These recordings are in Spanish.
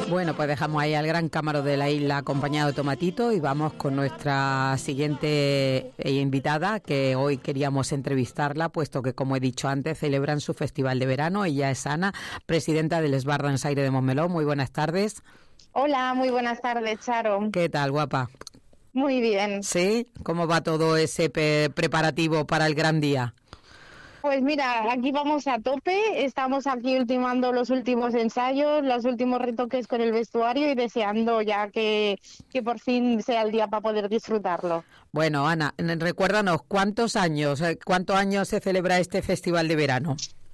Bueno, pues dejamos ahí al gran cámaro de la isla acompañado de Tomatito y vamos con nuestra siguiente invitada, que hoy queríamos entrevistarla, puesto que, como he dicho antes, celebran su festival de verano. Ella es Ana, presidenta del Esbar Dansaire de Montmeló. Muy buenas tardes. Hola, muy buenas tardes, Charo. ¿Qué tal, guapa? Muy bien. ¿Sí? ¿Cómo va todo ese preparativo para el gran día? Pues mira, aquí vamos a tope, estamos aquí ultimando los últimos ensayos, los últimos retoques con el vestuario y deseando ya que por fin sea el día para poder disfrutarlo. Bueno, Ana, recuérdanos, ¿cuántos años se celebra este festival de verano?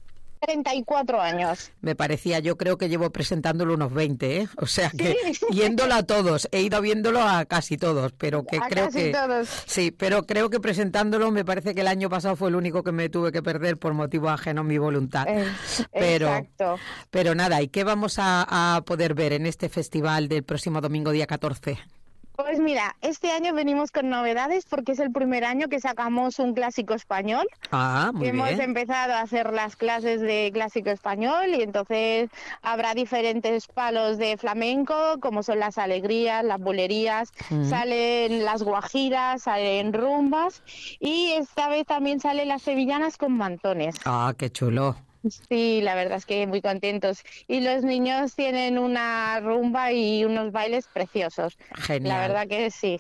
34 años. Me parecía, yo creo que llevo presentándolo unos 20, ¿eh? O sea que viéndolo a todos, he ido viéndolo a casi todos, pero que creo que todos. Sí, pero creo que presentándolo me parece que el año pasado fue el único que me tuve que perder por motivo ajeno a mi voluntad. Exacto. Pero nada, ¿y qué vamos a poder ver en este festival del próximo domingo día 14? Pues mira, este año venimos con novedades porque es el primer año que sacamos un clásico español. Muy bien. Hemos empezado a hacer las clases de clásico español y entonces habrá diferentes palos de flamenco, como son las alegrías, las bulerías, salen las guajiras, salen rumbas y esta vez también salen las sevillanas con mantones. ¡Ah, qué chulo! Sí, la verdad es que muy contentos. Y los niños tienen una rumba y unos bailes preciosos. Genial. La verdad que sí.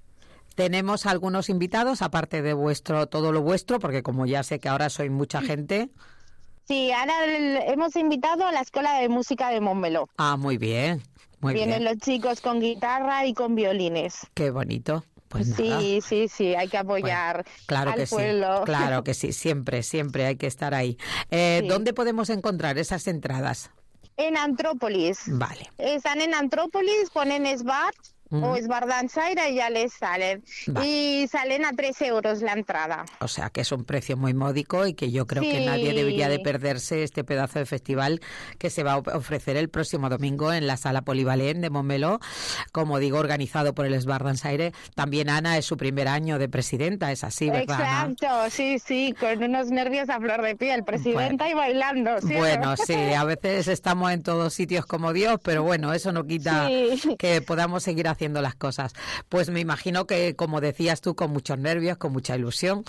Tenemos algunos invitados, aparte de todo lo vuestro, porque como ya sé que ahora sois mucha gente. Sí, ahora hemos invitado a la Escuela de Música de Montmeló. Ah, muy bien. Vienen los chicos con guitarra y con violines. Qué bonito. Pues nada. Sí, hay que apoyar al pueblo. Sí, claro que sí, siempre hay que estar ahí. ¿Dónde podemos encontrar esas entradas? En Antrópolis. Vale. Están en Antrópolis, ponen Esbar o Esbar Dansaire y ya les salen. Vale. Y salen a 3 euros la entrada. O sea que es un precio muy módico y que yo creo que nadie debería de perderse este pedazo de festival que se va a ofrecer el próximo domingo en la Sala Polivalent de Montmeló, como digo, organizado por el Esbar Dansaire. También Ana es su primer año de presidenta, es así, ¿verdad? Exacto, Ana? Sí, con unos nervios a flor de piel, presidenta y bailando. ¿Sí? Bueno, sí, a veces estamos en todos sitios como Dios, pero bueno, eso no quita que podamos seguir haciendo las cosas. Pues me imagino que, como decías tú, con muchos nervios, con mucha ilusión,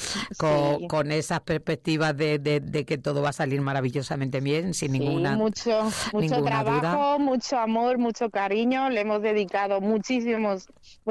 con esas perspectivas de que todo va a salir maravillosamente bien, sin ninguna trabajo, duda. Mucho amor, mucho cariño. Le hemos dedicado muchísimas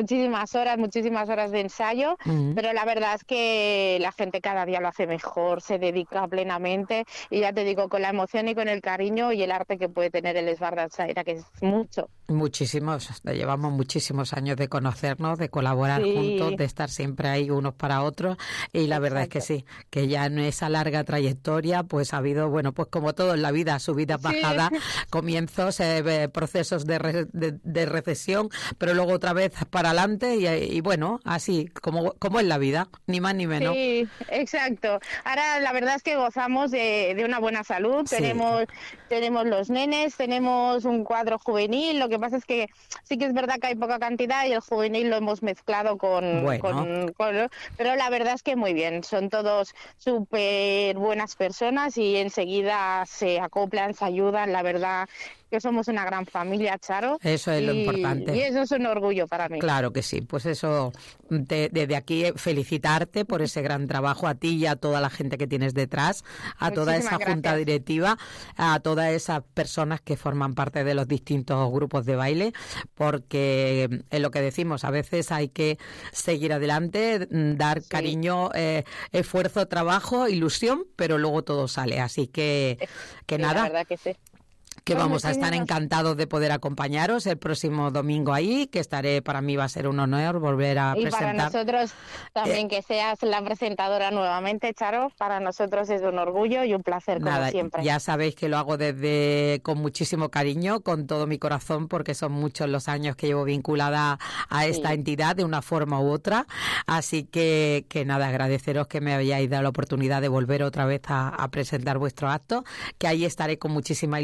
horas de ensayo, pero la verdad es que la gente cada día lo hace mejor, se dedica plenamente y ya te digo, con la emoción y con el cariño y el arte que puede tener el Esbar Dansaire, que es mucho. Muchísimos, llevamos muchísimos años de conocernos, de colaborar juntos, de estar siempre ahí unos para otros y la verdad es que sí, que ya en esa larga trayectoria pues ha habido, bueno, pues como todo en la vida, subidas, bajadas, comienzos, procesos de recesión, pero luego otra vez para adelante y bueno, así como es la vida, ni más ni menos. Sí, exacto. Ahora la verdad es que gozamos de una buena salud, tenemos los nenes, tenemos un cuadro juvenil, lo que pasa es que sí que es verdad que hay poca cantidad y el juvenil lo hemos mezclado con pero la verdad es que muy bien, son todos súper buenas personas y enseguida se acoplan, se ayudan, la verdad que somos una gran familia, Charo. Eso es lo importante. Y eso es un orgullo para mí. Claro que sí, pues eso, desde aquí felicitarte por ese gran trabajo a ti y a toda la gente que tienes detrás, a toda esa junta directiva, a todas esas personas que forman parte de los distintos grupos de baile, porque es lo que decimos, a veces hay que seguir adelante, dar cariño, esfuerzo, trabajo, ilusión, pero luego todo sale, así que nada. La verdad que sí. Que vamos a estar encantados de poder acompañaros el próximo domingo ahí, que para mí va a ser un honor volver a presentar. Y para nosotros también que seas la presentadora nuevamente, Charo, para nosotros es un orgullo y un placer, como siempre. Ya sabéis que lo hago con muchísimo cariño, con todo mi corazón, porque son muchos los años que llevo vinculada a esta entidad de una forma u otra, así que nada, agradeceros que me hayáis dado la oportunidad de volver otra vez a presentar vuestro acto, que ahí estaré con muchísima ilusión,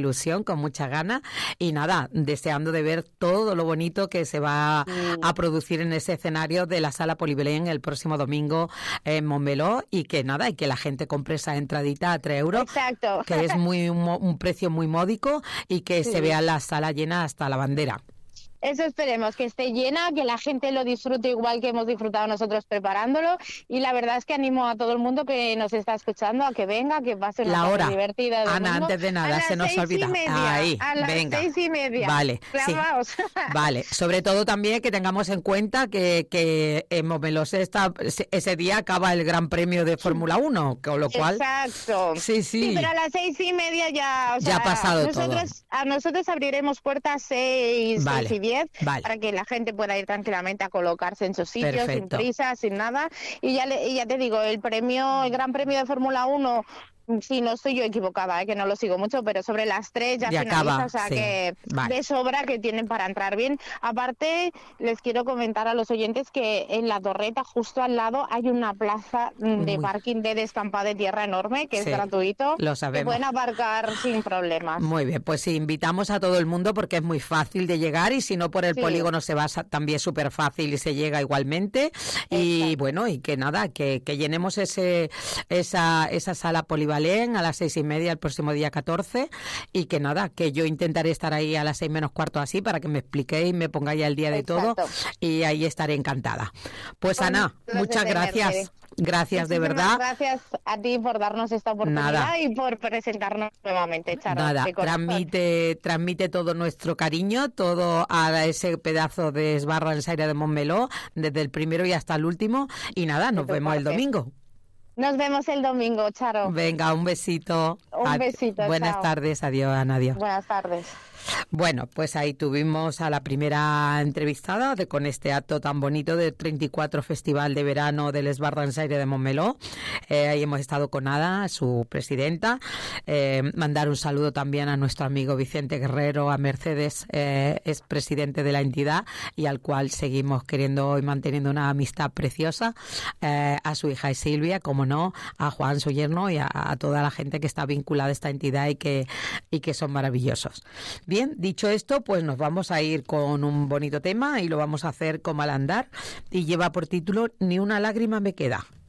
ilusión, con mucha ganas y nada, deseando de ver todo lo bonito que se va a producir en ese escenario de la Sala Polibelén el próximo domingo en Montmeló y que nada, y que la gente compre esa entradita a 3 euros. Exacto. Que es un precio muy módico y que se vea la sala llena hasta la bandera. Eso esperemos, que esté llena, que la gente lo disfrute igual que hemos disfrutado nosotros preparándolo. Y la verdad es que animo a todo el mundo que nos está escuchando a que venga, que pase una tarde divertida. Ana, antes de nada, se nos olvida. Ahí, a las venga. 6:30. Vale, clavaos. Sí. Vale, sobre todo también que tengamos en cuenta que en Montmeló ese día acaba el Gran Premio de Fórmula 1, con lo cual... Exacto. Sí, pero a las 6:30 ya... O sea, ya ha pasado todo. A nosotros abriremos puertas 6 y 10. Para que la gente pueda ir tranquilamente a colocarse en sus sitios. Perfecto. Sin prisa, sin nada. Y ya te digo, el Gran Premio de Fórmula 1... Sí, no estoy yo equivocada, que no lo sigo mucho, pero sobre las 3 ya finaliza, acaba, o sea que de sobra que tienen para entrar bien. Aparte, les quiero comentar a los oyentes que en la torreta, justo al lado, hay una plaza de parking de descampado de tierra enorme, que es gratuito. Lo sabemos. Que pueden aparcar sin problemas. Muy bien, pues sí, invitamos a todo el mundo porque es muy fácil de llegar y si no por el polígono se va también súper fácil y se llega igualmente. Y bueno, y que nada, que llenemos esa sala polivalente a las 6:30 el próximo día 14 y que nada, que yo intentaré estar ahí a las 6 menos cuarto así para que me expliquéis y me pongáis al día de todo y ahí estaré encantada. Pues Ana, muchas gracias. Gracias de verdad. Gracias a ti por darnos esta oportunidad y por presentarnos nuevamente, Charo. Nada, transmite todo nuestro cariño, todo a ese pedazo de Esbarransaire de Montmeló, desde el primero y hasta el último. Y nada, nos vemos el domingo. Nos vemos el domingo, Charo. Venga, un besito. Un besito, Buenas tardes, adiós, Ana, adiós. Buenas tardes. Bueno, pues ahí tuvimos a la primera entrevistada con este acto tan bonito del 34 Festival de Verano del Esbarransaire de Montmeló. Ahí hemos estado con Ada, su presidenta. Mandar un saludo también a nuestro amigo Vicente Guerrero, a Mercedes, es presidente de la entidad y al cual seguimos queriendo y manteniendo una amistad preciosa. A su hija Silvia, como no, a Juan, su yerno, y a toda la gente que está vinculada a esta entidad y que son maravillosos. Bien, dicho esto, pues nos vamos a ir con un bonito tema y lo vamos a hacer como al andar y lleva por título Ni una lágrima me queda.